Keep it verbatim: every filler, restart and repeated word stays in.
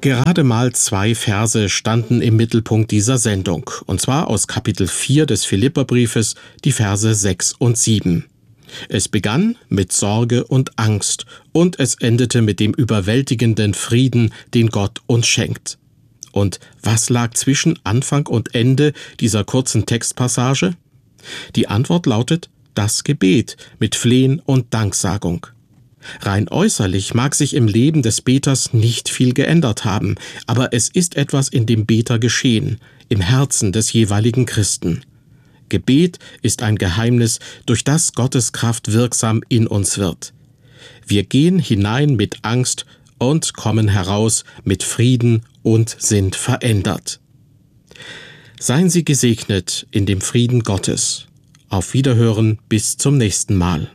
Gerade mal zwei Verse standen im Mittelpunkt dieser Sendung, und zwar aus Kapitel vier des Philipperbriefes, die Verse sechs und sieben. Es begann mit Sorge und Angst und es endete mit dem überwältigenden Frieden, den Gott uns schenkt. Und was lag zwischen Anfang und Ende dieser kurzen Textpassage? Die Antwort lautet das Gebet mit Flehen und Danksagung. Rein äußerlich mag sich im Leben des Beters nicht viel geändert haben, aber es ist etwas in dem Beter geschehen, im Herzen des jeweiligen Christen. Gebet ist ein Geheimnis, durch das Gottes Kraft wirksam in uns wird. Wir gehen hinein mit Angst und kommen heraus mit Frieden und sind verändert. Seien Sie gesegnet in dem Frieden Gottes. Auf Wiederhören bis zum nächsten Mal.